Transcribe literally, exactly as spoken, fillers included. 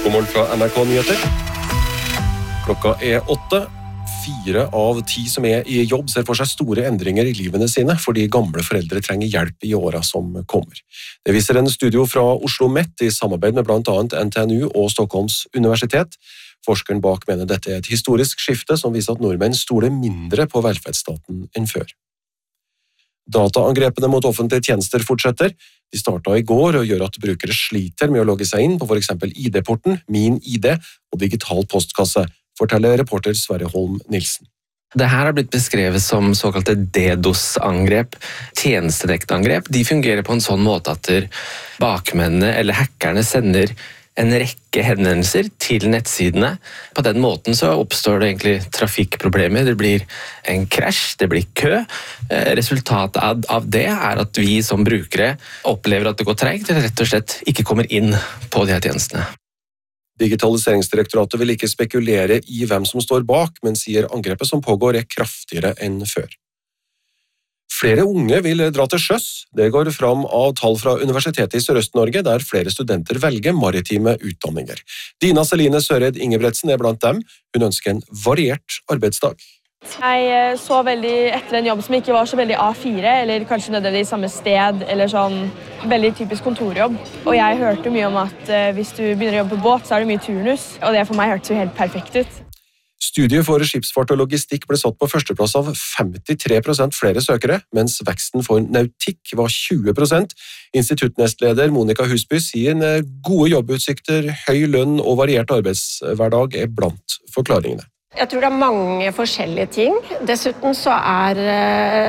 God morgen fra N R K Nyheter. Klokka er åtte. Fire av ti som er i jobb ser for seg store endringer i livene sine, fordi gamle foreldre trenger hjelp i årene som kommer. Det viser en studio fra Oslo Met i samarbeid med blant annet N T N U og Stockholms universitet. Forskeren bak mener dette er et historisk skifte som viser at nordmenn stoler mindre på velferdsstaten enn før. Dataangrepene mot offentlige tjenester fortsetter. De startet i går og gjør at brukere sliter med å logge seg inn på for eksempel I D-porten, Min I D og digital postkasse, forteller reporter Sverre Holm Nilsen. Det her har blitt beskrevet som såkalte DDoS-angrep, tjenestedektangrep. De fungerer på en sånn måte at bakmennene eller hackerne sender en rekke henvendelser til nettsidene. På den måten så oppstår det egentlig trafikkproblemer. Det blir en krasj, det blir kø. Resultatet av det er at vi som brukere opplever at det går tregt, eller rett og slett ikke kommer inn på de her tjenestene. Digitaliseringsdirektoratet vil ikke spekulere i hvem som står bak, men sier angrepet som pågår er kraftigere enn før. Flere unge vil dra til sjøs. Det går fram av tall fra Universitetet i Sørøst-Norge, der flere studenter velger maritime utdanninger. Dina Celine Søred Ingebretsen er blant dem. Hun ønsker en variert arbeidsdag. Jeg så veldig etter en jobb som ikke var så veldig A fire, eller kanskje nødvendigvis samme sted, eller sånn veldig typisk kontorjobb. Og jeg hørte mye om at hvis du begynner å jobbe på båt, så er det mye turnus, og det for meg hørtes jo helt perfekt ut. Studiet for skipsfart og logistikk ble satt på førsteplass av femtitre prosent flere søkere, mens veksten for nautikk var tjue prosent. Instituttnestleder Monica Husby sier gode jobbutsikter, høy lønn og variert arbeidshverdag er blant forklaringene. Jeg tror det er mange forskjellige ting. Dessuten så er